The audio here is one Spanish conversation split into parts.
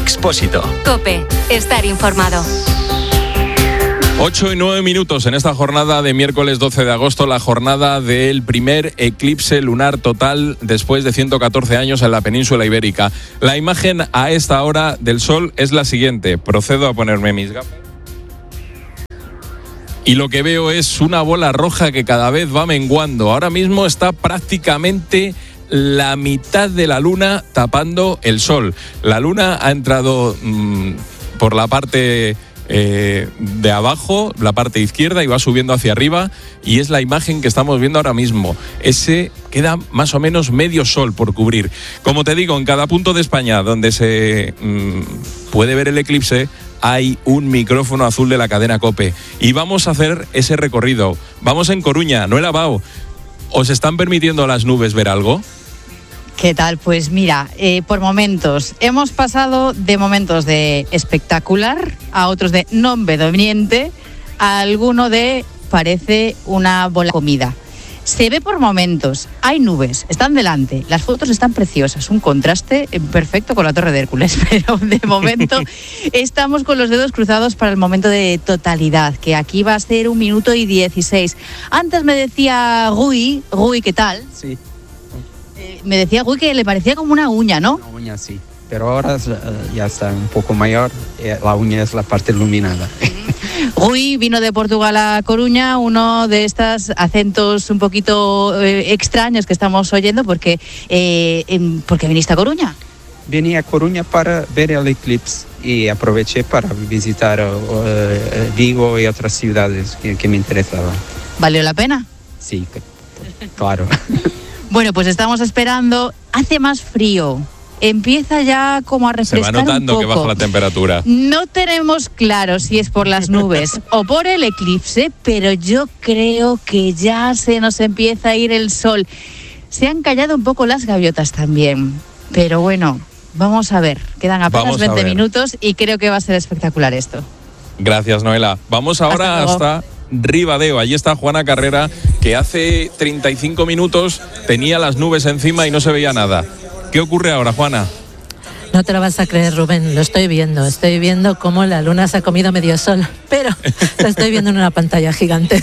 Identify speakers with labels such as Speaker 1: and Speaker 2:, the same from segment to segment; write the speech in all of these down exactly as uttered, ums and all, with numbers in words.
Speaker 1: Expósito.
Speaker 2: COPE. Estar informado.
Speaker 3: ocho y nueve minutos en esta jornada de miércoles doce de agosto, la jornada del primer eclipse lunar total después de ciento catorce años en la península ibérica. La imagen a esta hora del sol es la siguiente. Procedo a ponerme mis gafas. Y lo que veo es una bola roja que cada vez va menguando. Ahora mismo está prácticamente la mitad de la luna tapando el sol. La luna ha entrado mmm, por la parte eh, de abajo, la parte izquierda, y va subiendo hacia arriba, y es la imagen que estamos viendo ahora mismo. Ese queda más o menos medio sol por cubrir. Como te digo, en cada punto de España donde se mmm, puede ver el eclipse, hay un micrófono azul de la cadena COPE. Y vamos a hacer ese recorrido. Vamos en Coruña, Noela Bao. ¿Os están permitiendo las nubes ver algo?
Speaker 4: ¿Qué tal? Pues mira, eh, por momentos hemos pasado de momentos de espectacular a otros de non vedoniente, a alguno de parece una bola de comida. Se ve por momentos, hay nubes, están delante, las fotos están preciosas, un contraste perfecto con la Torre de Hércules, pero de momento estamos con los dedos cruzados para el momento de totalidad, que aquí va a ser un minuto y dieciséis. Antes me decía Rui, Rui, ¿qué tal?
Speaker 5: Sí.
Speaker 4: Eh, me decía Rui que le parecía como una uña, ¿no?
Speaker 5: Una uña, sí, pero ahora uh, ya está un poco mayor, eh, la uña es la parte iluminada.
Speaker 4: Rui vino de Portugal a Coruña, uno de estos acentos un poquito eh, extraños que estamos oyendo, porque, eh, en, ¿por qué viniste a Coruña?
Speaker 5: Vení a Coruña para ver el eclipse y aproveché para visitar uh, Vigo y otras ciudades que, que me interesaban.
Speaker 4: ¿Valió la pena?
Speaker 5: Sí, claro.
Speaker 4: Bueno, pues estamos esperando. Hace más frío. Empieza ya como a refrescar un poco.
Speaker 3: Se va notando que baja la temperatura.
Speaker 4: No tenemos claro si es por las nubes o por el eclipse, pero yo creo que ya se nos empieza a ir el sol. Se han callado un poco las gaviotas también, pero bueno, vamos a ver. Quedan apenas veinte minutos y creo que va a ser espectacular esto.
Speaker 3: Gracias, Noela. Vamos ahora hasta, hasta Ribadeo. Allí está Juana Carrera, que hace treinta y cinco minutos tenía las nubes encima y no se veía nada. ¿Qué ocurre ahora, Juana?
Speaker 6: No te lo vas a creer, Rubén, lo estoy viendo. Estoy viendo cómo la luna se ha comido medio sol, pero lo estoy viendo en una pantalla gigante.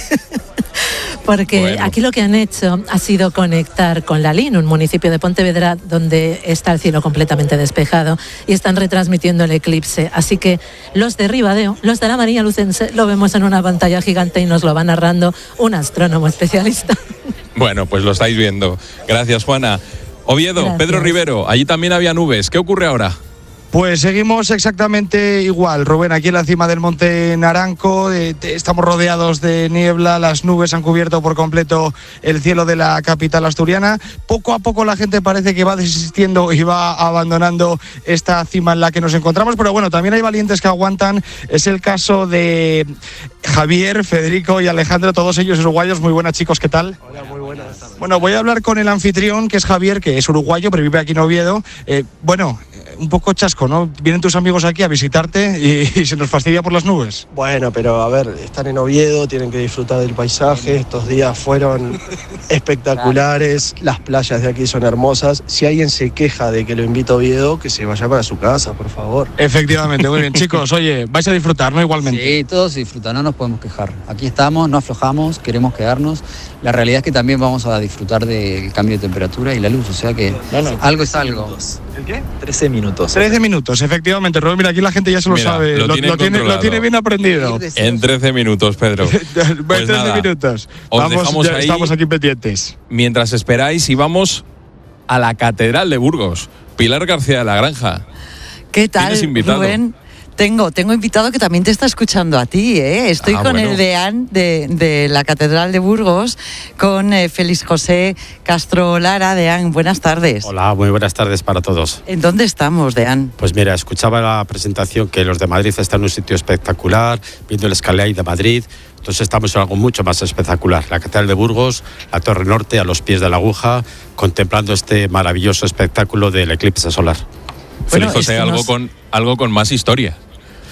Speaker 6: Porque bueno, aquí lo que han hecho ha sido conectar con Lalín, un municipio de Pontevedra donde está el cielo completamente despejado, y están retransmitiendo el eclipse. Así que los de Ribadeo, los de la María Lucense, lo vemos en una pantalla gigante y nos lo va narrando un astrónomo especialista.
Speaker 3: Bueno, pues lo estáis viendo. Gracias, Juana. Oviedo, gracias. Pedro Rivero, allí también había nubes. ¿Qué ocurre ahora?
Speaker 7: Pues seguimos exactamente igual, Rubén, aquí en la cima del Monte Naranco, eh, estamos rodeados de niebla, las nubes han cubierto por completo el cielo de la capital asturiana. Poco a poco la gente parece que va desistiendo y va abandonando esta cima en la que nos encontramos, pero bueno, también hay valientes que aguantan. Es el caso de Javier, Federico y Alejandro, todos ellos uruguayos. Muy buenas, chicos, ¿qué tal?
Speaker 8: Hola, muy buenas.
Speaker 7: Bueno, voy a hablar con el anfitrión, que es Javier, que es uruguayo, pero vive aquí en Oviedo. Eh, bueno, un poco chasco, ¿no? Vienen tus amigos aquí a visitarte y, y se nos fastidia por las nubes.
Speaker 8: Bueno, pero a ver, están en Oviedo, tienen que disfrutar del paisaje. Estos días fueron espectaculares, las playas de aquí son hermosas. Si alguien se queja de que lo invito a Oviedo, que se vaya para su casa, por favor.
Speaker 7: Efectivamente, muy bien, chicos, oye, vais a disfrutar, ¿no? Igualmente.
Speaker 9: Sí, todos disfrutan, no nos podemos quejar. Aquí estamos, no aflojamos, queremos quedarnos. La realidad es que también vamos a disfrutar del cambio de temperatura y la luz, o sea que no, no. algo es algo.
Speaker 7: ¿El qué?
Speaker 10: trece minutos.
Speaker 7: trece minutos, efectivamente, Rubén, mira, aquí la gente ya se lo
Speaker 3: mira,
Speaker 7: sabe,
Speaker 3: lo,
Speaker 7: lo,
Speaker 3: tiene
Speaker 7: lo, tiene, lo tiene bien aprendido.
Speaker 3: En trece minutos, Pedro.
Speaker 7: Pues trece
Speaker 3: nada,
Speaker 7: minutos.
Speaker 3: Os
Speaker 7: Vamos,
Speaker 3: dejamos
Speaker 7: ya
Speaker 3: ahí
Speaker 7: estamos aquí pendientes.
Speaker 3: Mientras esperáis y vamos a la Catedral de Burgos. Pilar García de la Granja.
Speaker 11: ¿Qué tal, Rubén? Tengo, tengo invitado que también te está escuchando a ti, ¿eh? Estoy ah, con bueno. el deán de, de la Catedral de Burgos, con eh, Félix José Castro Lara. Deán, buenas tardes.
Speaker 12: Hola, muy buenas tardes para todos.
Speaker 11: ¿En dónde estamos, deán?
Speaker 12: Pues mira, escuchaba la presentación que los de Madrid están en un sitio espectacular, viendo el Escalay de Madrid. Entonces estamos en algo mucho más espectacular. La Catedral de Burgos, la Torre Norte, a los pies de la aguja, contemplando este maravilloso espectáculo del eclipse solar.
Speaker 3: Bueno, Félix José, algo, nos... con, algo con más historia.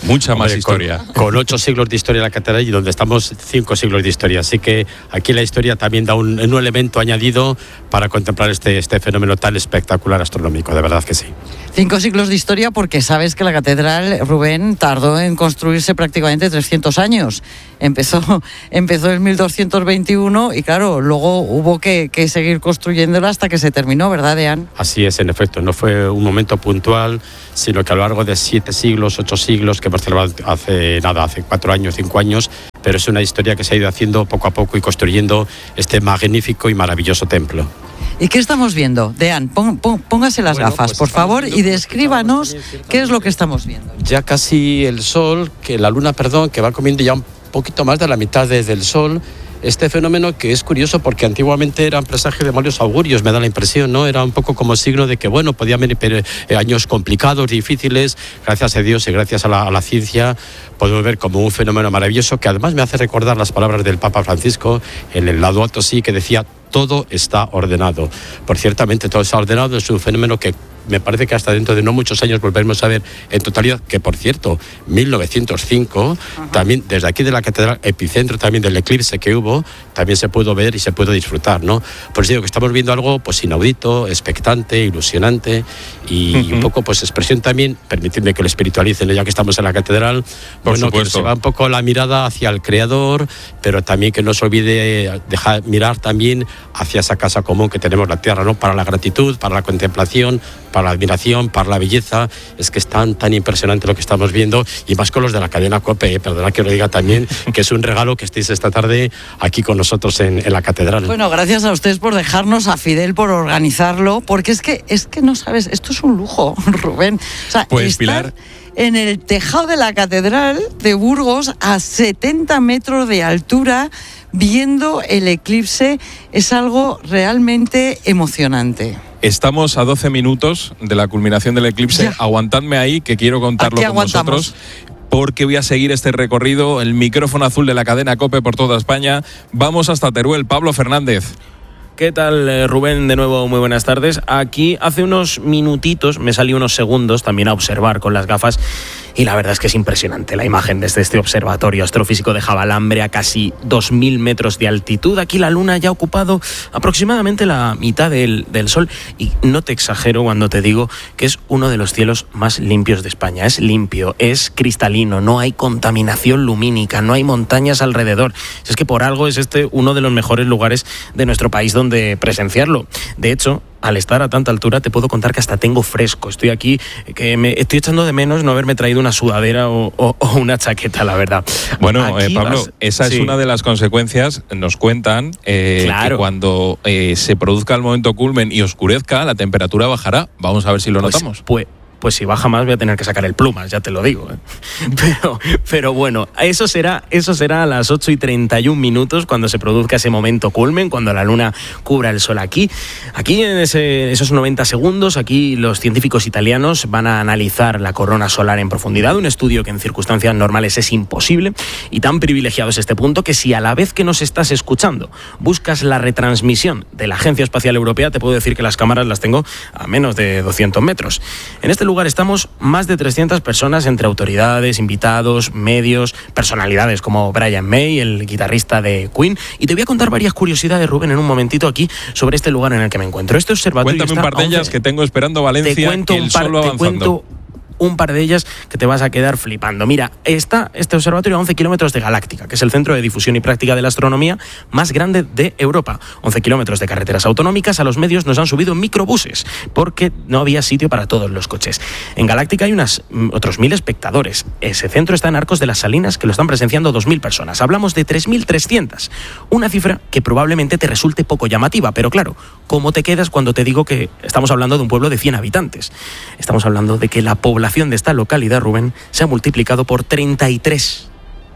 Speaker 3: Mucha
Speaker 12: Hombre,
Speaker 3: más historia.
Speaker 12: Con, con ocho siglos de historia la catedral y donde estamos cinco siglos de historia. Así que aquí la historia también da un, un elemento añadido para contemplar este, este fenómeno tan espectacular astronómico, de verdad que sí.
Speaker 11: Cinco siglos de historia porque sabes que la catedral, Rubén, tardó en construirse prácticamente trescientos años. Empezó, empezó en mil doscientos veintiuno y claro, luego hubo que, que seguir construyéndola hasta que se terminó, ¿verdad, Dean?
Speaker 12: Así es, en efecto, no fue un momento puntual, sino que a lo largo de siete siglos, ocho siglos, que hemos celebrado hace nada, hace cuatro años, cinco años, pero es una historia que se ha ido haciendo poco a poco y construyendo este magnífico y maravilloso templo.
Speaker 11: ¿Y qué estamos viendo? Dean, pon, pon, póngase las bueno, gafas, pues por favor, y descríbanos qué es lo que estamos viendo.
Speaker 12: Ya casi el sol, que la luna, perdón, que va comiendo ya un poquito más de la mitad de, del sol. Este fenómeno que es curioso porque antiguamente era un presagio de malos augurios, me da la impresión, ¿no? Era un poco como signo de que, bueno, podían venir años complicados, difíciles. Gracias a Dios y gracias a la, a la ciencia podemos ver como un fenómeno maravilloso que además me hace recordar las palabras del Papa Francisco en el lado alto, sí, que decía: todo está ordenado. Por ciertamente todo está ordenado, es un fenómeno que me parece que hasta dentro de no muchos años volveremos a ver en totalidad, que por cierto, mil novecientos cinco, ajá, también desde aquí de la catedral, epicentro también del eclipse que hubo, también se pudo ver y se pudo disfrutar, ¿no? Por eso digo que estamos viendo algo pues inaudito, expectante, ilusionante y uh-huh. un poco pues expresión también, permitidme que lo espiritualicen ya que estamos en la catedral, por bueno, supuesto, que se va un poco la mirada hacia el Creador, pero también que no se olvide dejar mirar también hacia esa casa común que tenemos la tierra, ¿no? Para la gratitud, para la contemplación, para la admiración, para la belleza. Es que es tan, tan impresionante lo que estamos viendo, y más con los de la cadena COPE, eh, perdona que lo diga también, que es un regalo que estéis esta tarde aquí con nosotros en, en la catedral.
Speaker 11: Bueno, gracias a ustedes por dejarnos, a Fidel por organizarlo, porque es que, es que no sabes, esto es un lujo, Rubén. O sea,
Speaker 3: pues
Speaker 11: estar
Speaker 3: Pilar,
Speaker 11: en el tejado de la catedral de Burgos a setenta metros de altura, viendo el eclipse, es algo realmente emocionante.
Speaker 3: Estamos a doce minutos de la culminación del eclipse. Ya. Aguantadme ahí, que quiero contarlo con vosotros, porque voy a seguir este recorrido, el micrófono azul de la cadena COPE por toda España. Vamos hasta Teruel. Pablo Fernández.
Speaker 1: ¿Qué tal, Rubén? De nuevo, muy buenas tardes. Aquí hace unos minutitos me salí unos segundos también a observar con las gafas, y la verdad es que es impresionante la imagen desde este observatorio astrofísico de Javalambre a casi dos mil metros de altitud. Aquí la luna ya ha ocupado aproximadamente la mitad del, del sol, y no te exagero cuando te digo que es uno de los cielos más limpios de España. Es limpio, es cristalino, no hay contaminación lumínica, no hay montañas alrededor. Es que por algo es este uno de los mejores lugares de nuestro país donde presenciarlo. De hecho, al estar a tanta altura te puedo contar que hasta tengo fresco. Estoy aquí, que me estoy echando de menos no haberme traído una sudadera o, o, o una chaqueta, la verdad.
Speaker 3: Bueno, eh, Pablo, vas, esa sí. es una de las consecuencias, nos cuentan, eh, claro. que cuando eh, se produzca el momento culmen y oscurezca, la temperatura bajará. Vamos a ver si lo
Speaker 1: pues,
Speaker 3: notamos.
Speaker 1: Pues pues si baja más voy a tener que sacar el plumas, ya te lo digo. ¿eh? Pero, pero bueno, eso será, eso será a las ocho y treinta y un minutos cuando se produzca ese momento culmen, cuando la luna cubra el sol aquí. Aquí en ese, esos noventa segundos, aquí los científicos italianos van a analizar la corona solar en profundidad, un estudio que en circunstancias normales es imposible, y tan privilegiado es este punto que si a la vez que nos estás escuchando buscas la retransmisión de la Agencia Espacial Europea, te puedo decir que las cámaras las tengo a menos de doscientos metros. En este lugar lugar estamos más de trescientas personas entre autoridades, invitados, medios, personalidades como Brian May, el guitarrista de Queen, y te voy a contar varias curiosidades, Rubén, en un momentito aquí sobre este lugar en el que me encuentro. Este observatorio
Speaker 3: Cuéntame un par de ellas que tengo esperando Valencia,
Speaker 1: te cuento
Speaker 3: que el
Speaker 1: un par,
Speaker 3: sol va
Speaker 1: te
Speaker 3: avanzando.
Speaker 1: Cuento un par de ellas que te vas a quedar flipando. Mira, está este observatorio a once kilómetros de Galáctica, que es el centro de difusión y práctica de la astronomía más grande de Europa. once kilómetros de carreteras autonómicas. A los medios nos han subido microbuses porque no había sitio para todos los coches. En Galáctica hay unas, otros mil espectadores. Ese centro está en Arcos de las Salinas, que lo están presenciando dos mil personas. Hablamos de tres mil trescientas. Una cifra que probablemente te resulte poco llamativa, pero claro, ¿cómo te quedas cuando te digo que estamos hablando de un pueblo de cien habitantes? Estamos hablando de que la población de esta localidad, Rubén, se ha multiplicado por treinta y tres.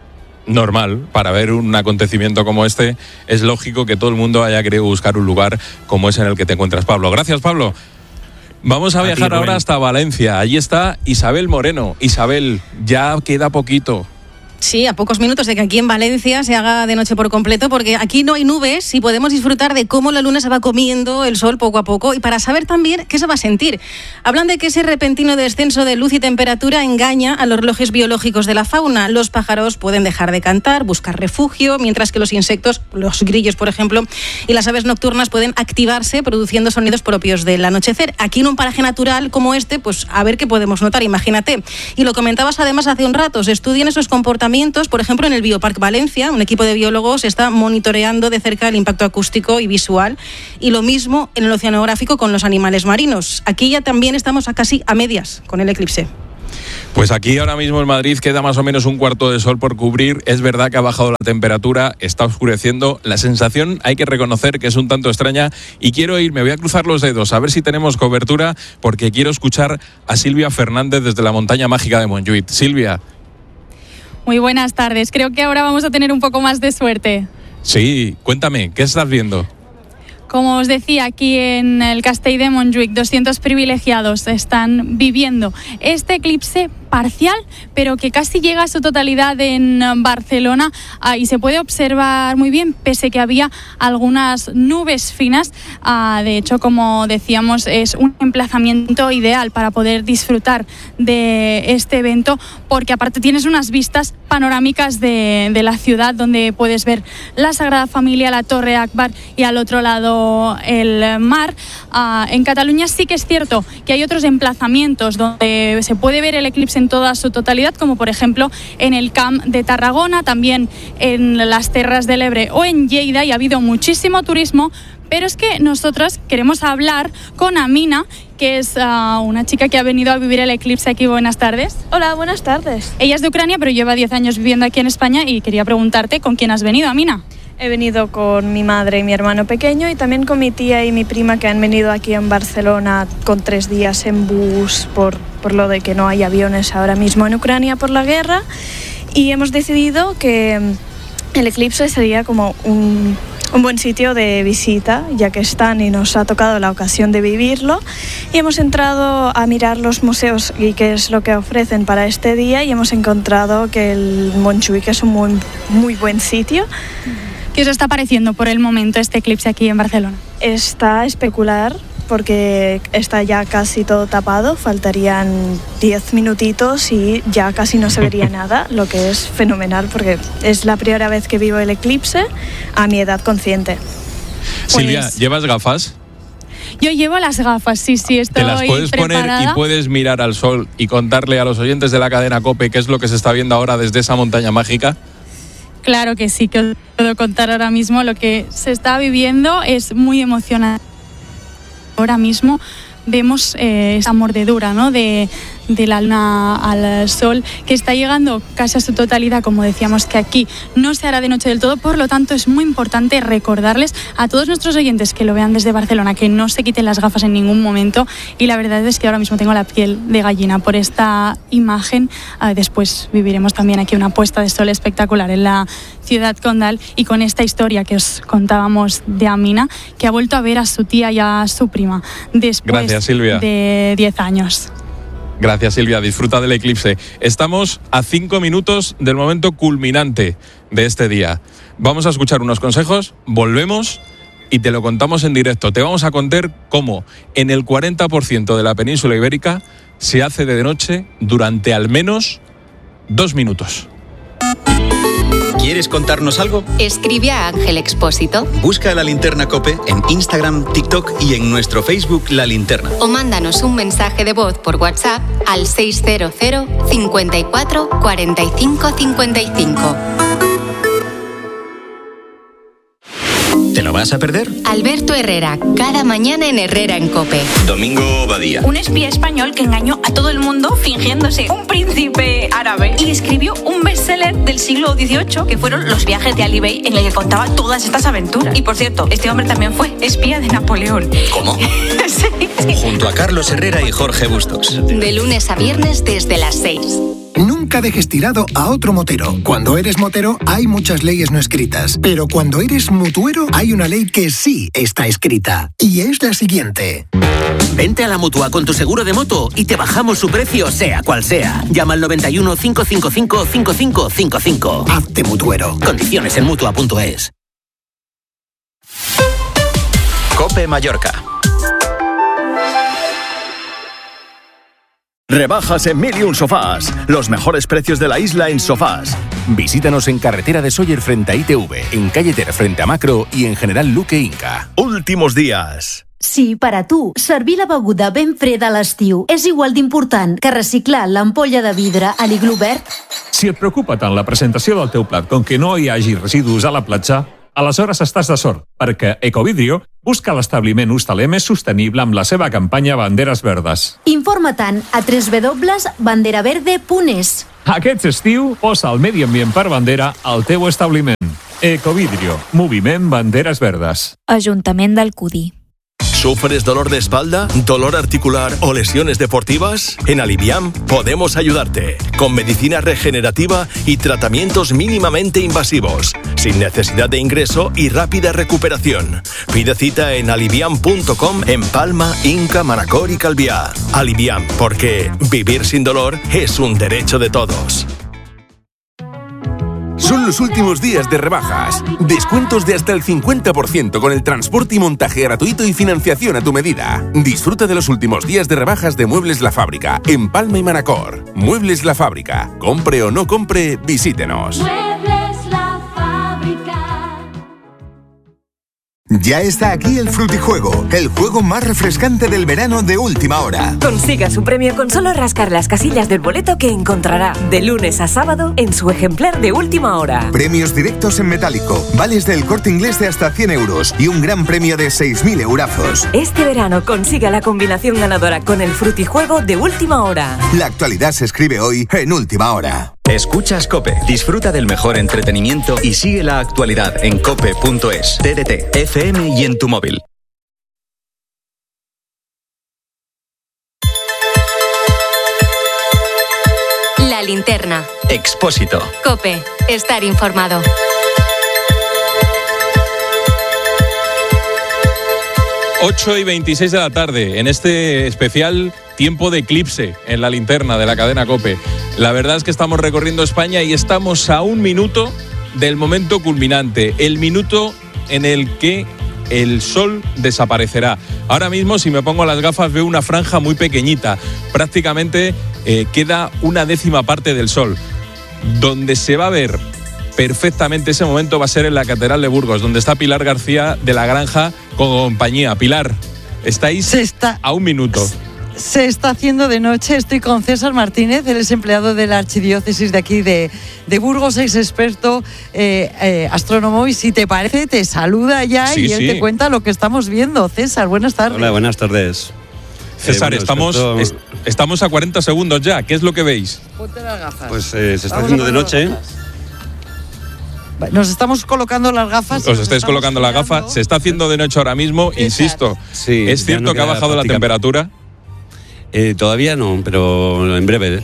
Speaker 3: Normal, para ver un acontecimiento como este, es lógico que todo el mundo haya querido buscar un lugar como ese en el que te encuentras, Pablo. Gracias, Pablo. Vamos a, a viajar ti, ahora hasta Valencia. Allí está Isabel Moreno. Isabel, ya queda poquito.
Speaker 10: Sí, a pocos minutos de que aquí en Valencia se haga de noche por completo, porque aquí no hay nubes y podemos disfrutar de cómo la luna se va comiendo el sol poco a poco, y para saber también qué se va a sentir. Hablan de que ese repentino descenso de luz y temperatura engaña a los relojes biológicos de la fauna. Los pájaros pueden dejar de cantar, buscar refugio, mientras que los insectos, los grillos por ejemplo, y las aves nocturnas pueden activarse produciendo sonidos propios del anochecer. Aquí en un paraje natural como este, pues a ver qué podemos notar, imagínate. Y lo comentabas además hace un rato, se estudian esos comportamientos. Por ejemplo, en el Biopark Valencia, un equipo de biólogos está monitoreando de cerca el impacto acústico y visual, y lo mismo en el oceanográfico con los animales marinos. Aquí ya también estamos a casi a medias con el eclipse.
Speaker 3: Pues aquí ahora mismo en Madrid queda más o menos un cuarto de sol por cubrir. Es verdad que ha bajado la temperatura, está oscureciendo. La sensación hay que reconocer que es un tanto extraña, y quiero ir, me voy a cruzar los dedos a ver si tenemos cobertura, porque quiero escuchar a Silvia Fernández desde la montaña mágica de Montjuïc. Silvia.
Speaker 13: Muy buenas tardes. Creo que ahora vamos a tener un poco más de suerte.
Speaker 3: Sí, cuéntame, ¿qué estás viendo?
Speaker 13: Como os decía, aquí en el Castell de Montjuïc, doscientos privilegiados están viviendo este eclipse parcial, pero que casi llega a su totalidad en Barcelona, ah, y se puede observar muy bien, pese que había algunas nubes finas. Ah, de hecho, como decíamos, es un emplazamiento ideal para poder disfrutar de este evento, porque aparte tienes unas vistas panorámicas de, de la ciudad, donde puedes ver la Sagrada Familia, la Torre Akbar y al otro lado el mar. Ah, en Cataluña sí que es cierto que hay otros emplazamientos donde se puede ver el eclipse en toda su totalidad, como por ejemplo en el Camp de Tarragona, también en las Terras del Ebre o en Lleida, y ha habido muchísimo turismo. Pero es que nosotros queremos hablar con Amina, que es uh, una chica que ha venido a vivir el eclipse aquí. Buenas tardes.
Speaker 14: Hola, buenas tardes.
Speaker 13: Ella es de Ucrania, pero lleva diez años viviendo aquí en España, y quería preguntarte con quién has venido, Amina.
Speaker 14: He venido con mi madre y mi hermano pequeño, y también con mi tía y mi prima, que han venido aquí en Barcelona con tres días en bus por, por lo de que no hay aviones ahora mismo en Ucrania por la guerra, y hemos decidido que el eclipse sería como un, un buen sitio de visita, ya que están y nos ha tocado la ocasión de vivirlo, y hemos entrado a mirar los museos y qué es lo que ofrecen para este día, y hemos encontrado que el Montjuïc es un muy, muy buen sitio.
Speaker 13: ¿Qué os está pareciendo por el momento este eclipse aquí en Barcelona?
Speaker 14: Está espectacular, porque está ya casi todo tapado, faltarían diez minutitos y ya casi no se vería nada, lo que es fenomenal, porque es la primera vez que vivo el eclipse a mi edad consciente.
Speaker 3: Silvia,
Speaker 13: Pues,
Speaker 3: ¿llevas gafas?
Speaker 13: Yo llevo las gafas, sí, sí, estoy
Speaker 3: preparada. ¿Te las puedes
Speaker 13: preparada.
Speaker 3: poner y puedes mirar al sol y contarle a los oyentes de la cadena COPE qué es lo que se está viendo ahora desde esa montaña mágica?
Speaker 13: Claro que sí, que os puedo contar ahora mismo. Lo que se está viviendo es muy emocionante. Ahora mismo vemos eh, esa mordedura, ¿no?, de, de la luna al sol, que está llegando casi a su totalidad. Como decíamos, que aquí no se hará de noche del todo, por lo tanto es muy importante recordarles a todos nuestros oyentes que lo vean desde Barcelona que no se quiten las gafas en ningún momento, y la verdad es que ahora mismo tengo la piel de gallina por esta imagen. Uh, después viviremos también aquí una puesta de sol espectacular en la ciudad condal, y con esta historia que os contábamos de Amina, que ha vuelto a ver a su tía y a su prima después
Speaker 3: Gracias, Silvia.
Speaker 13: de diez años.
Speaker 3: Gracias, Silvia. Disfruta del eclipse. Estamos a cinco minutos del momento culminante de este día. Vamos a escuchar unos consejos, volvemos y te lo contamos en directo. Te vamos a contar cómo en el cuarenta por ciento de la península ibérica se hace de noche durante al menos dos minutos.
Speaker 15: ¿Quieres contarnos algo?
Speaker 2: Escribe a Ángel Expósito.
Speaker 15: Busca La Linterna COPE en Instagram, TikTok y en nuestro Facebook La Linterna.
Speaker 2: O mándanos un mensaje de voz por WhatsApp al seiscientos cincuenta y cuatro cuarenta y cinco cincuenta y cinco.
Speaker 15: ¿Te lo vas a perder?
Speaker 2: Alberto Herrera, cada mañana en Herrera en COPE.
Speaker 15: Domingo Badía.
Speaker 16: Un espía español que engañó a todo el mundo fingiéndose un príncipe árabe y escribió un bestseller del siglo dieciocho, que fueron Los viajes de Ali Bey, en el que contaba todas estas aventuras. Y por cierto, este hombre también fue espía de Napoleón.
Speaker 15: ¿Cómo?
Speaker 16: Sí, sí.
Speaker 15: Junto a Carlos Herrera y Jorge Bustos.
Speaker 2: De lunes a viernes desde las seis.
Speaker 17: Nunca dejes tirado a otro motero. Cuando eres motero hay muchas leyes no escritas, pero cuando eres mutuero hay una ley que sí está escrita, y es la siguiente.
Speaker 18: Vente a la Mutua con tu seguro de moto y te bajamos su precio sea cual sea. Llama al noventa y uno, cinco cinco cinco, cinco cinco cinco cinco.
Speaker 17: Hazte mutuero.
Speaker 18: Condiciones en mutua punto es.
Speaker 15: COPE Mallorca.
Speaker 19: Rebajas en Mil y Un Sofás. Los mejores precios de la isla en sofás. Visítanos en carretera de Sóller frente a I T V, en calle Ter frente a Macro i en General Luque Inca. Últimos días.
Speaker 20: Si per a tu servir la beguda ben freda a l'estiu és igual d'important que reciclar l'ampolla de vidre a l'iglú verd,
Speaker 21: si et preocupa tant la presentació del teu plat com que no hi hagi residus a la platja, aleshores estàs de sort, perquè Ecovidrio busca l'establiment hostaler més sostenible amb la seva campanya Banderes Verdes.
Speaker 20: informa-te'n a w w w punt bandera verde punt es.
Speaker 21: Aquest estiu posa el medi ambient per bandera al teu establiment. Ecovidrio, moviment Banderes Verdes.
Speaker 22: Ajuntament d'Alcudí.
Speaker 19: ¿Sufres dolor de espalda, dolor articular o lesiones deportivas? En Aliviam podemos ayudarte, con medicina regenerativa y tratamientos mínimamente invasivos, sin necesidad de ingreso y rápida recuperación. Pide cita en aliviam punto com en Palma, Inca, Manacor y Calviá. Aliviam, porque vivir sin dolor es un derecho de todos.
Speaker 23: Son los últimos días de rebajas. Descuentos de hasta el cincuenta por ciento con el transporte y montaje gratuito y financiación a tu medida. Disfruta de los últimos días de rebajas de Muebles La Fábrica en Palma y Manacor. Muebles La Fábrica. Compre o no compre, visítenos.
Speaker 24: Ya está aquí el Frutijuego, el juego más refrescante del verano de última hora.
Speaker 25: Consiga su premio con solo rascar las casillas del boleto que encontrará de lunes a sábado en su ejemplar de última hora.
Speaker 24: Premios directos en metálico, vales del Corte Inglés de hasta cien euros y un gran premio de seis mil eurazos.
Speaker 25: Este verano consiga la combinación ganadora con el Frutijuego de última hora.
Speaker 24: La actualidad se escribe hoy en última hora.
Speaker 15: Escuchas COPE, disfruta del mejor entretenimiento y sigue la actualidad en cope punto es, T D T, F M y en tu móvil.
Speaker 2: La linterna.
Speaker 15: Expósito.
Speaker 2: COPE. Estar informado.
Speaker 3: ocho y veintiséis de la tarde, en este especial tiempo de eclipse en la linterna de la cadena COPE. La verdad es que estamos recorriendo España y estamos a un minuto del momento culminante, el minuto en el que el sol desaparecerá. Ahora mismo, si me pongo las gafas, veo una franja muy pequeñita, prácticamente eh, queda una décima parte del sol. Donde se va a ver perfectamente ese momento va a ser en la Catedral de Burgos, donde está Pilar García de la Granja con compañía. Pilar, estáis está, a un minuto.
Speaker 11: Se está haciendo de noche, estoy con César Martínez, él es empleado de la archidiócesis de aquí de, de Burgos, ex experto eh, eh, astrónomo, y si te parece te saluda ya sí, y él sí. te cuenta lo que estamos viendo. César, buenas tardes.
Speaker 12: Hola, buenas tardes.
Speaker 3: César, eh, bueno, estamos, experto... es, estamos a cuarenta segundos ya, ¿qué es lo que veis?
Speaker 11: Ponte las gafas.
Speaker 12: Pues eh, se está Vamos haciendo de noche.
Speaker 11: Nos estamos colocando las gafas.
Speaker 3: Os estáis colocando las gafas. Se está haciendo de noche ahora mismo, César. Insisto. Sí, ¿es cierto no que ha bajado la temperatura?
Speaker 12: Eh, todavía no, pero en breve.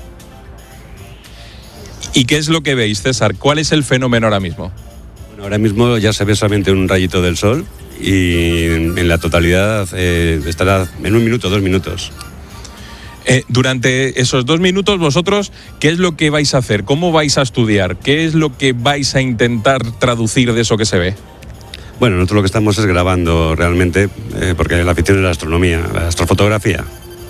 Speaker 3: ¿Y qué es lo que veis, César? ¿Cuál es el fenómeno ahora mismo?
Speaker 12: Bueno, ahora mismo ya se ve solamente un rayito del sol y en, en la totalidad eh, estará en un minuto, dos minutos.
Speaker 3: Eh, durante esos dos minutos, vosotros, ¿qué es lo que vais a hacer? ¿Cómo vais a estudiar? ¿Qué es lo que vais a intentar traducir de eso que se ve?
Speaker 12: Bueno, nosotros lo que estamos es grabando realmente, eh, porque la afición es la astronomía, la astrofotografía.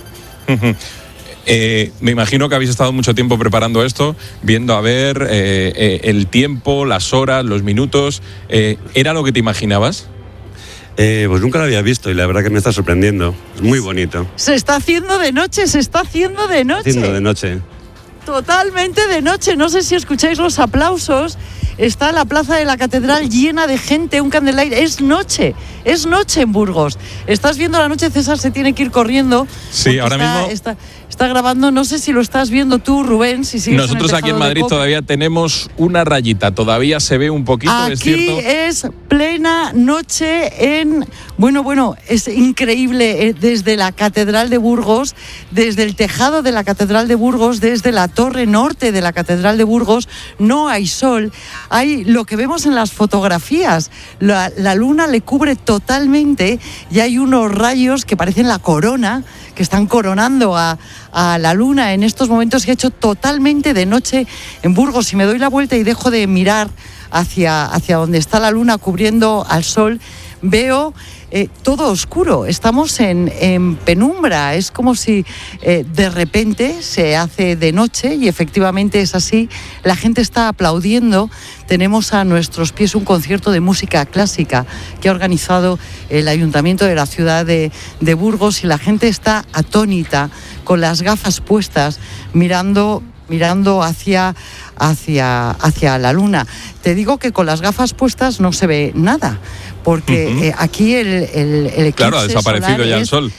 Speaker 3: Eh, me imagino que habéis estado mucho tiempo preparando esto, viendo a ver eh, eh, el tiempo, las horas, los minutos. Eh, ¿Era lo que te imaginabas?
Speaker 12: Eh, pues nunca lo había visto y la verdad que me está sorprendiendo. Es muy bonito.
Speaker 11: Se está haciendo de noche, se está haciendo de noche.
Speaker 12: Haciendo de noche.
Speaker 11: Totalmente de noche. No sé si escucháis los aplausos. Está la plaza de la Catedral llena de gente, un candelaire. Es noche, es noche en Burgos. Estás viendo la noche, César se tiene que ir corriendo.
Speaker 3: Sí, ahora
Speaker 11: está,
Speaker 3: mismo.
Speaker 11: Está, está grabando. No sé si lo estás viendo tú, Rubén. Si sigues
Speaker 3: Nosotros
Speaker 11: en el
Speaker 3: aquí en Madrid todavía tenemos una rayita, todavía se ve un poquito,
Speaker 11: aquí
Speaker 3: es cierto.
Speaker 11: Es plena noche en... Bueno, bueno, es increíble, eh, desde la Catedral de Burgos, desde el tejado de la Catedral de Burgos, desde la torre norte de la Catedral de Burgos, no hay sol. Hay lo que vemos en las fotografías, la, la luna le cubre totalmente y hay unos rayos que parecen la corona, que están coronando a, a la luna en estos momentos, que ha hecho totalmente de noche en Burgos. Si me doy la vuelta y dejo de mirar hacia, hacia donde está la luna cubriendo al sol, veo eh, todo oscuro, estamos en, en penumbra, es como si eh, de repente se hace de noche y efectivamente es así, la gente está aplaudiendo. Tenemos a nuestros pies un concierto de música clásica que ha organizado el Ayuntamiento de la ciudad de, de Burgos y la gente está atónita, con las gafas puestas, mirando mirando hacia, hacia, hacia la luna. Te digo que con las gafas puestas no se ve nada, porque uh-huh. eh, aquí el, el, el eclipse
Speaker 3: claro, ha desaparecido ya
Speaker 11: es,
Speaker 3: el sol.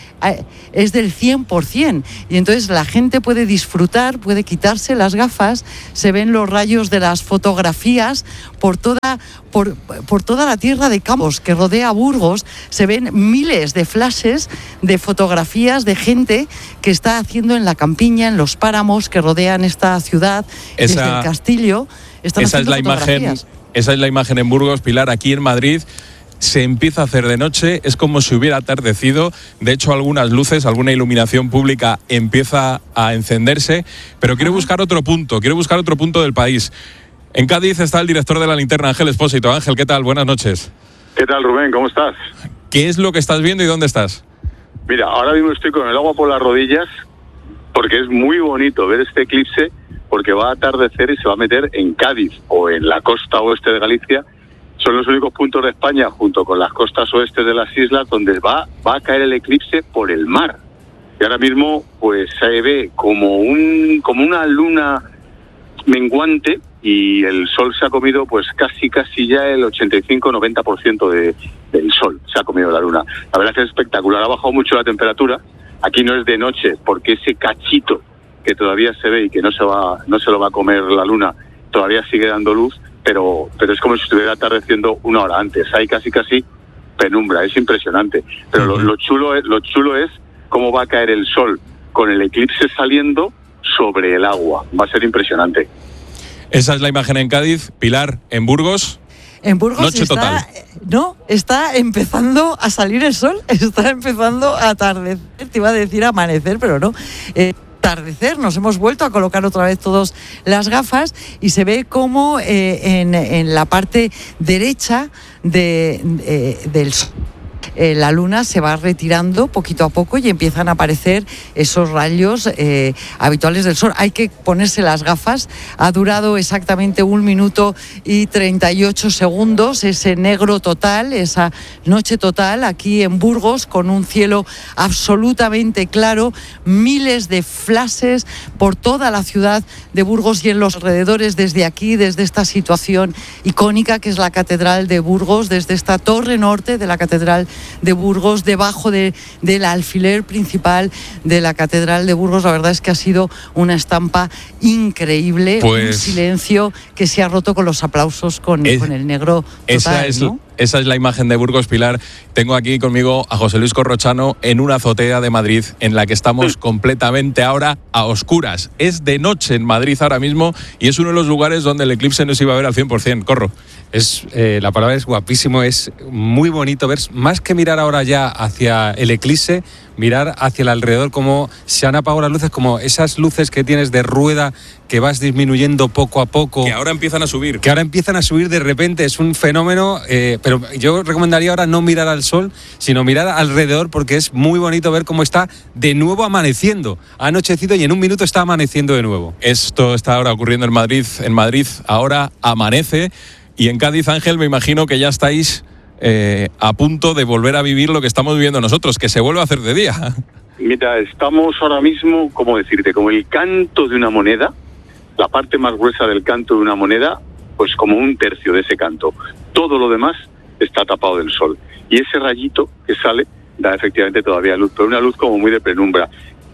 Speaker 11: Es del cien por ciento y entonces la gente puede disfrutar, puede quitarse las gafas, se ven los rayos de las fotografías por toda, por, por toda la tierra de campos que rodea Burgos, se ven miles de flashes de fotografías de gente que está haciendo en la campiña, en los páramos que rodean esta ciudad, esa, desde el castillo, están
Speaker 3: esa
Speaker 11: haciendo
Speaker 3: es la imagen, esa es la imagen en Burgos, Pilar. Aquí en Madrid se empieza a hacer de noche, es como si hubiera atardecido. De hecho, algunas luces, alguna iluminación pública empieza a encenderse, pero quiero buscar otro punto, quiero buscar otro punto del país. En Cádiz está el director de la Linterna, Ángel Expósito. Ángel, ¿qué tal? Buenas noches.
Speaker 4: ¿Qué tal, Rubén? ¿Cómo estás?
Speaker 3: ¿Qué es lo que estás viendo y dónde estás?
Speaker 4: Mira, ahora mismo estoy con el agua por las rodillas porque es muy bonito ver este eclipse, porque va a atardecer y se va a meter en Cádiz o en la costa oeste de Galicia. Son los únicos puntos de España, junto con las costas oeste de las islas, donde va, va a caer el eclipse por el mar. Y ahora mismo pues se ve como un como una luna menguante y el sol se ha comido pues casi casi ya el ochenta y cinco noventa por ciento de, del sol se ha comido la luna. La verdad es que es espectacular, ha bajado mucho la temperatura. Aquí no es de noche porque ese cachito que todavía se ve y que no se va no se lo va a comer la luna todavía sigue dando luz. Pero, pero es como si estuviera atardeciendo una hora antes. Hay casi casi penumbra, es impresionante. Pero lo, lo chulo es, lo chulo es cómo va a caer el sol con el eclipse saliendo sobre el agua. Va a ser impresionante.
Speaker 3: Esa es la imagen en Cádiz. Pilar, en Burgos.
Speaker 11: En Burgos
Speaker 3: noche
Speaker 11: está,
Speaker 3: total.
Speaker 11: No, está empezando a salir el sol, está empezando a atardecer. Te iba a decir amanecer, pero no. Eh, atardecer, nos hemos vuelto a colocar otra vez todas las gafas y se ve como eh, en, en la parte derecha de, de, del sol eh, la luna se va retirando poquito a poco y empiezan a aparecer esos rayos eh, habituales del sol. Hay que ponerse las gafas. Ha durado exactamente un minuto y treinta y ocho segundos ese negro total, esa noche total aquí en Burgos, con un cielo absolutamente claro, miles de flashes por toda la ciudad de Burgos y en los alrededores, desde aquí, desde esta situación icónica que es la Catedral de Burgos, desde esta torre norte de la Catedral de Burgos, debajo de, del alfiler principal de la Catedral de Burgos. La verdad es que ha sido una estampa increíble, pues, un silencio que se ha roto con los aplausos con, es, con el negro total,
Speaker 3: esa es,
Speaker 11: ¿no?
Speaker 3: Esa es la imagen de Burgos, Pilar. Tengo aquí conmigo a José Luis Corrochano en una azotea de Madrid en la que estamos completamente ahora a oscuras. Es de noche en Madrid ahora mismo y es uno de los lugares donde el eclipse no se iba a ver al cien por ciento. Corro.
Speaker 5: Es, eh, la palabra es guapísimo, es muy bonito ver, más que mirar ahora ya hacia el eclipse, mirar hacia el alrededor, como se han apagado las luces, como esas luces que tienes de rueda que vas disminuyendo poco a poco.
Speaker 3: Que ahora empiezan a subir.
Speaker 5: Que ahora empiezan a subir de repente, es un fenómeno, eh, pero yo recomendaría ahora no mirar al sol, sino mirar alrededor, porque es muy bonito ver cómo está de nuevo amaneciendo. Ha anochecido y en un minuto está amaneciendo de nuevo.
Speaker 3: Esto está ahora ocurriendo en Madrid. En Madrid ahora amanece. Y en Cádiz, Ángel, me imagino que ya estáis eh, a punto de volver a vivir lo que estamos viviendo nosotros, que se vuelve a hacer de día.
Speaker 4: Mira, estamos ahora mismo, ¿cómo decirte? Como el canto de una moneda, la parte más gruesa del canto de una moneda, pues como un tercio de ese canto. Todo lo demás está tapado del sol. Y ese rayito que sale da efectivamente todavía luz, pero una luz como muy de penumbra.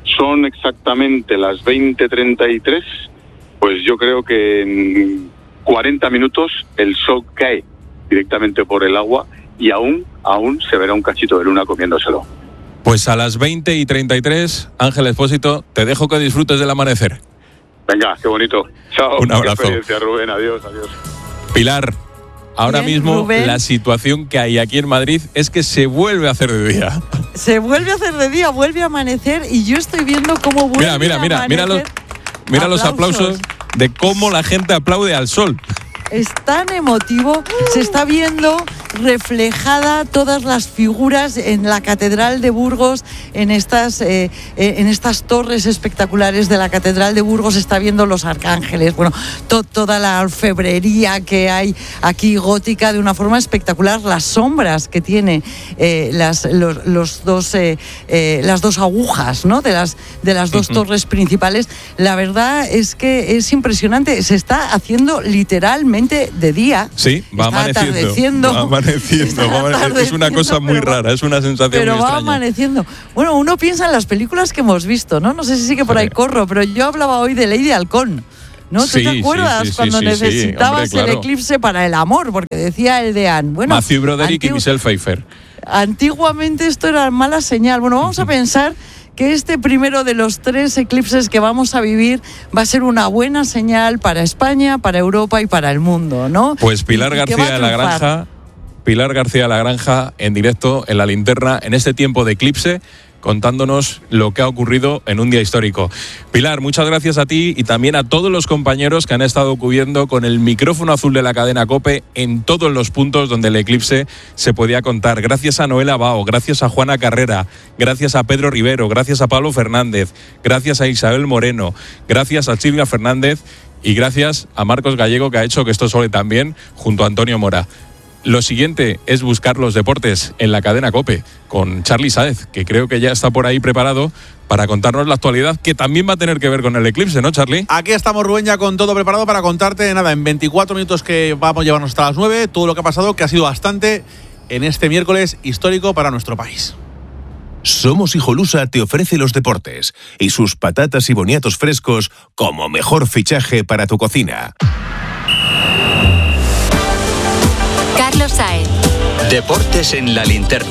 Speaker 4: son exactamente las veinte treinta y tres, pues yo creo que en cuarenta minutos el sol cae directamente por el agua y aún, aún se verá un cachito de luna comiéndoselo.
Speaker 3: Pues a las veinte y treinta y tres, Ángel Expósito, te dejo que disfrutes del amanecer.
Speaker 4: Venga, qué bonito. Chao.
Speaker 3: Un abrazo.
Speaker 4: Qué experiencia, Rubén. Adiós, adiós.
Speaker 3: Pilar, ahora
Speaker 11: Bien,
Speaker 3: mismo
Speaker 11: Rubén.
Speaker 3: la situación que hay aquí en Madrid es que se vuelve a hacer de día.
Speaker 11: Se vuelve a hacer de día, vuelve a amanecer y yo estoy viendo cómo vuelve
Speaker 3: Mira, mira,
Speaker 11: a
Speaker 3: mira, mira los,
Speaker 11: amanecer.
Speaker 3: mira los
Speaker 11: Aplausos.
Speaker 3: aplausos de cómo la gente aplaude al sol.
Speaker 11: Es tan emotivo, se está viendo reflejada todas las figuras en la Catedral de Burgos, en estas, eh, en estas torres espectaculares de la Catedral de Burgos, se está viendo los arcángeles, bueno, to, toda la orfebrería que hay aquí gótica de una forma espectacular, las sombras que tiene eh, las, los, los dos, eh, eh, las dos agujas, ¿no? de, las, de las dos uh-huh. torres principales, la verdad es que es impresionante, se está haciendo literalmente de día.
Speaker 3: Sí, va
Speaker 11: está
Speaker 3: amaneciendo.
Speaker 11: Atardeciendo,
Speaker 3: va amaneciendo. Va amaneciendo. Es una cosa muy rara, es una sensación
Speaker 11: pero
Speaker 3: muy
Speaker 11: va
Speaker 3: extraña.
Speaker 11: amaneciendo. Bueno, uno piensa en las películas que hemos visto, ¿no? No sé si sigue por ahí corro, pero yo hablaba hoy de Lady Halcón. ¿No? ¿Tú
Speaker 3: sí,
Speaker 11: te acuerdas
Speaker 3: sí, sí,
Speaker 11: cuando
Speaker 3: sí,
Speaker 11: necesitabas
Speaker 3: sí, hombre, claro.
Speaker 11: el eclipse para el amor? Porque decía el de Anne. Bueno,
Speaker 3: Matthew Broderick
Speaker 11: antigu-
Speaker 3: y Michelle Pfeiffer.
Speaker 11: Antiguamente esto era mala señal. Bueno, vamos a pensar que este primero de los tres eclipses que vamos a vivir va a ser una buena señal para España, para Europa y para el mundo, ¿no?
Speaker 3: Pues Pilar
Speaker 11: Y- y que
Speaker 3: García
Speaker 11: va a
Speaker 3: de la
Speaker 11: triunfar.
Speaker 3: Granja, Pilar García de la Granja en directo en la linterna en este tiempo de eclipse, contándonos lo que ha ocurrido en un día histórico. Pilar, muchas gracias a ti y también a todos los compañeros que han estado cubriendo con el micrófono azul de la cadena COPE en todos los puntos donde el eclipse se podía contar. Gracias a Noela Bao, gracias a Juana Carrera, gracias a Pedro Rivero, gracias a Pablo Fernández, gracias a Isabel Moreno, gracias a Silvia Fernández y gracias a Marcos Gallego, que ha hecho que esto sole también junto a Antonio Mora. Lo siguiente es buscar los deportes en la cadena COPE con Charly Sáez, que creo que ya está por ahí preparado para contarnos la actualidad, que también va a tener que ver con el eclipse, ¿no, Charly?
Speaker 6: Aquí estamos, Rubén, ya con todo preparado para contarte, nada, en veinticuatro minutos que vamos a llevarnos hasta las nueve, todo lo que ha pasado, que ha sido bastante en este miércoles histórico para nuestro país.
Speaker 23: Somos Hijolusa te ofrece los deportes y sus patatas y boniatos frescos como mejor fichaje para tu cocina.
Speaker 2: Carlos Sáez.
Speaker 15: Deportes en la linterna.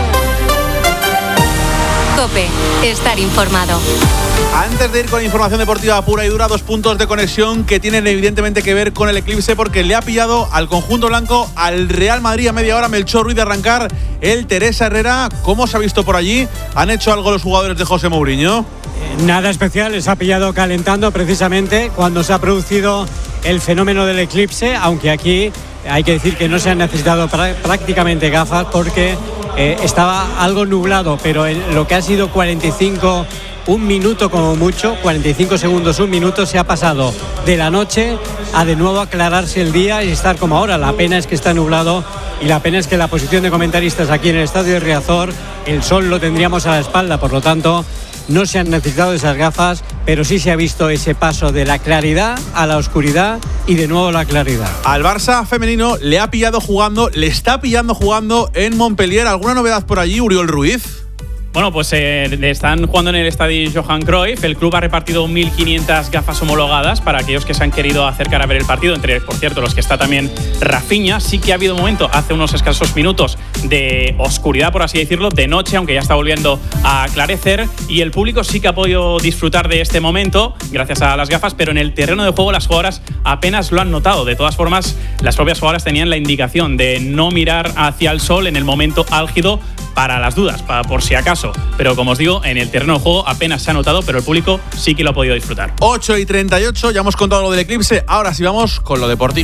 Speaker 2: COPE. Estar informado.
Speaker 6: Antes de ir con información deportiva pura y dura, dos puntos de conexión que tienen evidentemente que ver con el eclipse, porque le ha pillado al conjunto blanco, al Real Madrid a media hora, Melchor Ruiz de arrancar, el Teresa Herrera. ¿Cómo se ha visto por allí? ¿Han hecho algo los jugadores de José Mourinho?
Speaker 7: Eh, nada especial, les ha pillado calentando precisamente cuando se ha producido el fenómeno del eclipse, aunque aquí hay que decir que no se han necesitado pra- prácticamente gafas porque eh, estaba algo nublado, pero en lo que ha sido cuarenta y cinco, un minuto como mucho, cuarenta y cinco segundos, un minuto, se ha pasado de la noche a de nuevo aclararse el día y estar como ahora. La pena es que está nublado y la pena es que la posición de comentaristas aquí en el estadio de Riazor, el sol lo tendríamos a la espalda, por lo tanto no se han necesitado esas gafas, pero sí se ha visto ese paso de la claridad a la oscuridad y de nuevo la claridad.
Speaker 6: Al Barça femenino le ha pillado jugando, le está pillando jugando en Montpellier. ¿Alguna novedad por allí, Uriol Ruiz?
Speaker 8: Bueno, pues eh, están jugando en el estadio Johan Cruyff. El club ha repartido mil quinientas gafas homologadas para aquellos que se han querido acercar a ver el partido, entre, por cierto, los que está también Rafinha. Sí que ha habido un momento, hace unos escasos minutos, de oscuridad, por así decirlo, de noche, aunque ya está volviendo a aclarecer, y el público sí que ha podido disfrutar de este momento gracias a las gafas, pero en el terreno de juego las jugadoras apenas lo han notado. De todas formas, las propias jugadoras tenían la indicación de no mirar hacia el sol en el momento álgido, para las dudas, para por si acaso. Pero como os digo, en el terreno de juego apenas se ha notado, pero el público sí que lo ha podido disfrutar.
Speaker 6: ocho y treinta y ocho, ya hemos contado lo del eclipse, ahora sí vamos con lo deportivo.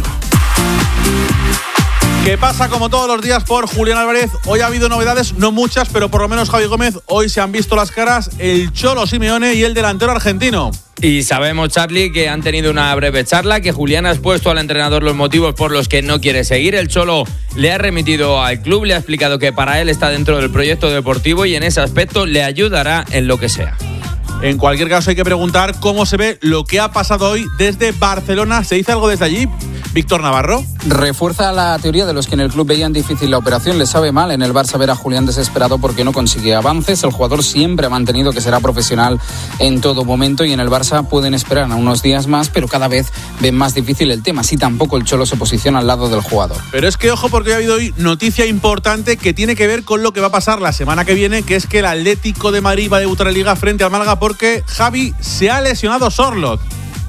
Speaker 6: ¿Qué pasa? Como todos los días por Julián Álvarez. Hoy ha habido novedades, no muchas, pero por lo menos Javi Gómez, hoy se han visto las caras el Cholo Simeone y el delantero argentino.
Speaker 9: Y sabemos, Charly, que han tenido una breve charla, que Julián ha expuesto al entrenador los motivos por los que no quiere seguir. El Cholo le ha remitido al club, le ha explicado que para él está dentro del proyecto deportivo y en ese aspecto le ayudará en lo que sea.
Speaker 6: En cualquier caso hay que preguntar cómo se ve lo que ha pasado hoy desde Barcelona. ¿Se dice algo desde allí? Víctor Navarro.
Speaker 1: Refuerza la teoría de los que en el club veían difícil la operación. Le sabe mal en el Barça ver a Julián desesperado porque no consigue avances. El jugador siempre ha mantenido que será profesional en todo momento y en el Barça pueden esperar a unos días más, pero cada vez ven más difícil el tema. Si tampoco el Cholo se posiciona al lado del jugador.
Speaker 6: Pero es que ojo, porque ha habido hoy noticia importante que tiene que ver con lo que va a pasar la semana que viene, que es que el Atlético de Madrid va a debutar en Liga frente al Málaga porque Javi se ha lesionado Sorloth.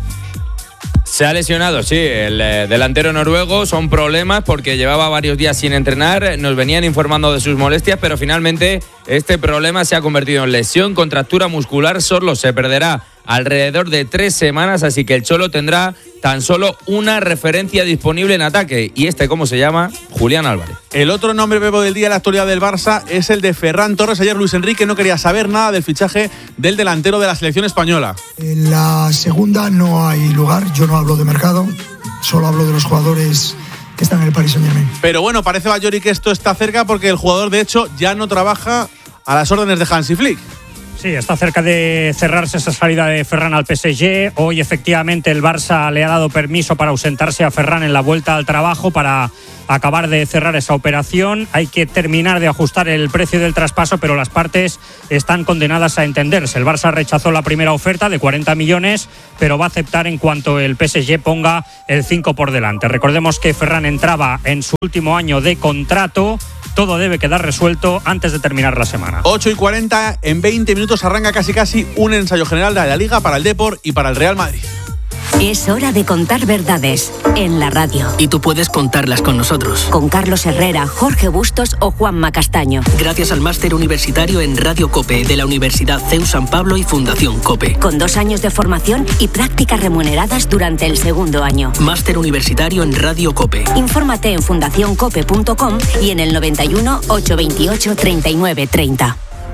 Speaker 9: Se ha lesionado, sí, el eh, delantero noruego. Son problemas porque llevaba varios días sin entrenar. Nos venían informando de sus molestias, pero finalmente este problema se ha convertido en lesión, contractura muscular. Sorloth se perderá alrededor de tres semanas, así que el Cholo tendrá tan solo una referencia disponible en ataque. ¿Y este cómo se llama? Julián Álvarez.
Speaker 6: El otro nombre bebo del día en la actualidad del Barça es el de Ferran Torres. Ayer Luis Enrique no quería saber nada del fichaje del delantero de la selección española.
Speaker 10: En la segunda no hay lugar, yo no hablo de mercado, solo hablo de los jugadores que están en el Paris Saint-Germain.
Speaker 6: Pero bueno, parece, Bayori, que esto está cerca porque el jugador de hecho ya no trabaja a las órdenes de Hansi Flick.
Speaker 13: Sí, está cerca de cerrarse esa salida de Ferran al P S G. Hoy efectivamente el Barça le ha dado permiso para ausentarse a Ferran en la vuelta al trabajo para acabar de cerrar esa operación. Hay que terminar de ajustar el precio del traspaso, pero las partes están condenadas a entenderse. El Barça rechazó la primera oferta de cuarenta millones, pero va a aceptar en cuanto el P S G ponga el cinco por delante. Recordemos que Ferran entraba en su último año de contrato. Todo debe quedar resuelto antes de terminar la semana.
Speaker 6: ocho y cuarenta, en veinte minutos arranca casi casi un ensayo general de la Liga para el Depor y para el Real Madrid.
Speaker 25: Es hora de contar verdades en la radio.
Speaker 18: Y tú puedes contarlas con nosotros.
Speaker 25: Con Carlos Herrera, Jorge Bustos o Juanma Castaño.
Speaker 18: Gracias al máster universitario en Radio COPE de la Universidad C E U San Pablo y Fundación COPE.
Speaker 25: Con dos años de formación y prácticas remuneradas durante el segundo año.
Speaker 18: Máster universitario en Radio COPE.
Speaker 25: Infórmate en fundación cope punto com y en el noventa y uno, ochocientos veintiocho, treinta y nueve treinta.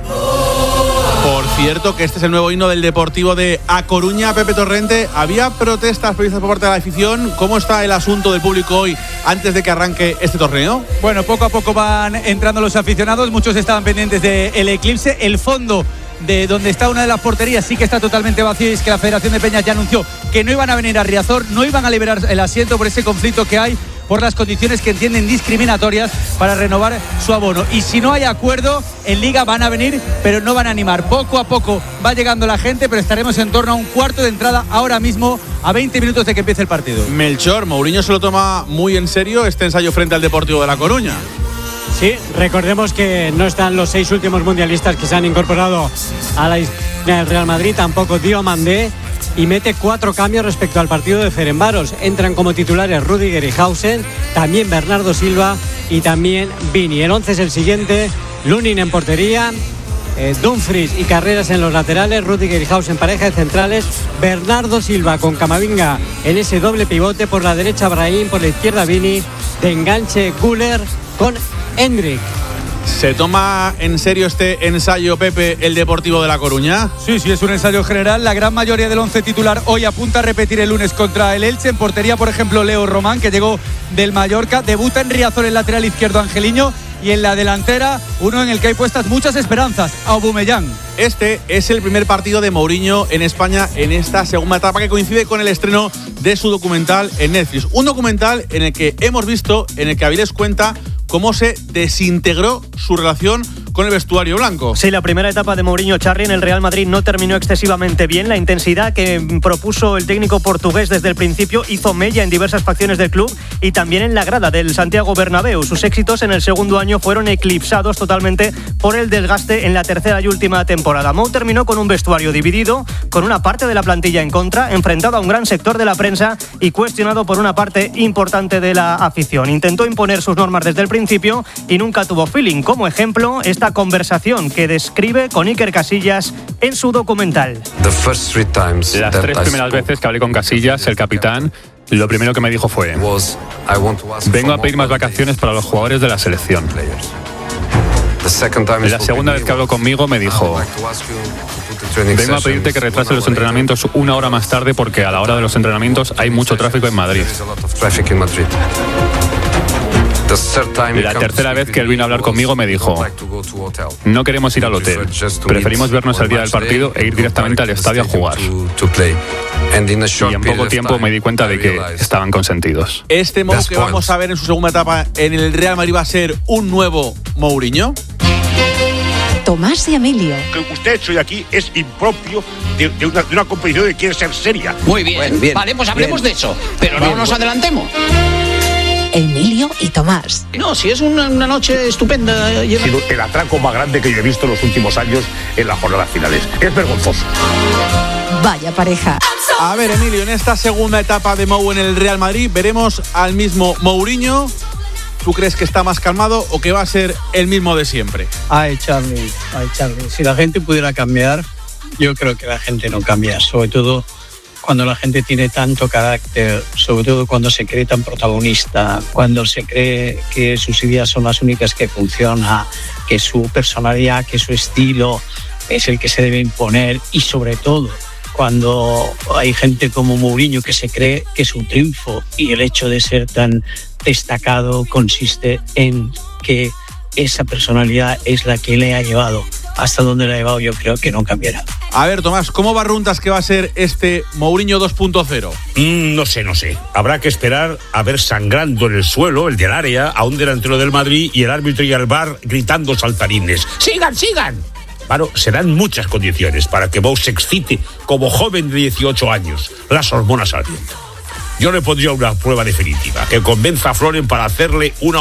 Speaker 6: Por cierto, que este es el nuevo himno del Deportivo de A Coruña. Pepe Torrente, ¿había protestas previstas por parte de la afición? ¿Cómo está el asunto del público hoy antes de que arranque este torneo?
Speaker 14: Bueno, poco a poco van entrando los aficionados. Muchos estaban pendientes del eclipse. El fondo de donde está una de las porterías sí que está totalmente vacío, y es que la Federación de Peñas ya anunció que no iban a venir a Riazor, no iban a liberar el asiento por ese conflicto que hay, por las condiciones que entienden discriminatorias para renovar su abono. Y si no hay acuerdo, en Liga van a venir, pero no van a animar. Poco a poco va llegando la gente, pero estaremos en torno a un cuarto de entrada ahora mismo, a veinte minutos de que empiece el partido.
Speaker 6: Melchor, Mourinho se lo toma muy en serio este ensayo frente al Deportivo de La Coruña.
Speaker 7: Sí, recordemos que no están los seis últimos mundialistas que se han incorporado a la historia del Real Madrid, tampoco Diomandé, y mete cuatro cambios respecto al partido de Ferencváros. Entran como titulares Rüdiger y Hausen, también Bernardo Silva y también Vini. El once es el siguiente: Lunin en portería, eh, Dumfries y Carreras en los laterales, Rüdiger y Hausen pareja de centrales, Bernardo Silva con Camavinga en ese doble pivote, por la derecha Brahim, por la izquierda Vini, de enganche Güler con Endrick.
Speaker 6: ¿Se toma en serio este ensayo, Pepe, el Deportivo de La Coruña?
Speaker 14: Sí, sí, es un ensayo general. La gran mayoría del once titular hoy apunta a repetir el lunes contra el Elche. En portería, por ejemplo, Leo Román, que llegó del Mallorca. Debuta en Riazor el lateral izquierdo Angeliño. Y en la delantera, uno en el que hay puestas muchas esperanzas, Aubameyang.
Speaker 6: Este es el primer partido de Mourinho en España en esta segunda etapa, que coincide con el estreno de su documental en Netflix. Un documental en el que hemos visto, en el que Avilés cuenta cómo se desintegró su relación con el vestuario blanco.
Speaker 22: Sí, la primera etapa de Mourinho Charri en el Real Madrid no terminó excesivamente bien. La intensidad que propuso el técnico portugués desde el principio hizo mella en diversas facciones del club y también en la grada del Santiago Bernabéu. Sus éxitos en el segundo año fueron eclipsados totalmente por el desgaste en la tercera y última temporada. Mou terminó con un vestuario dividido, con una parte de la plantilla en contra, enfrentado a un gran sector de la prensa y cuestionado por una parte importante de la afición. Intentó imponer sus normas desde el principio y nunca tuvo feeling. Como ejemplo, esta conversación que describe con Iker Casillas en su documental.
Speaker 5: Las tres primeras veces que hablé con Casillas, el capitán, lo primero que me dijo fue: vengo a pedir más vacaciones para los jugadores de la selección. La segunda vez que habló conmigo me dijo: vengo a pedirte que retrases los entrenamientos una hora más tarde porque a la hora de los entrenamientos hay mucho tráfico en Madrid.
Speaker 16: La tercera vez que él vino a hablar conmigo me dijo: no queremos ir al hotel, preferimos vernos el día del partido e ir directamente al estadio a jugar. Y en poco tiempo me di cuenta de que estaban consentidos.
Speaker 6: Este Mou que vamos a ver en su segunda etapa en el Real Madrid va a ser un nuevo Mourinho.
Speaker 17: Tomás y Emilio.
Speaker 19: Lo que usted ha hecho hoy aquí es impropio de, de, una, de una competición que quiere ser seria.
Speaker 20: Muy bien, bueno, bien vale, pues hablemos bien de eso, pero bien, no nos bueno. adelantemos.
Speaker 17: Emilio y Tomás.
Speaker 20: No, si es una, una noche estupenda.
Speaker 19: Y... el atraco más grande que yo he visto en los últimos años en las jornadas finales. Es vergonzoso.
Speaker 17: Vaya pareja.
Speaker 6: A ver, Emilio, en esta segunda etapa de Mou en el Real Madrid veremos al mismo Mourinho. ¿Tú crees que está más calmado o que va a ser el mismo de siempre?
Speaker 21: Ay, Charlie, ay, Charlie. Si la gente pudiera cambiar, yo creo que la gente no cambia. Sobre todo cuando la gente tiene tanto carácter, sobre todo cuando se cree tan protagonista, cuando se cree que sus ideas son las únicas que funcionan, que su personalidad, que su estilo es el que se debe imponer, y sobre todo cuando hay gente como Mourinho que se cree que su triunfo y el hecho de ser tan destacado consiste en que esa personalidad es la que le ha llevado hasta donde le ha llevado. Yo creo que no cambiará.
Speaker 6: A ver, Tomás, ¿cómo barruntas que va a ser este Mourinho dos punto cero?
Speaker 19: Mm, no sé, no sé. Habrá que esperar a ver sangrando en el suelo, el del área, a un delantero del Madrid y el árbitro y el V A R gritando saltarines. ¡Sigan, sigan! Claro, serán muchas condiciones para que Mou se excite como joven de dieciocho años. Las hormonas al viento. Yo le pondría una prueba definitiva, que convenza a Floren para hacerle una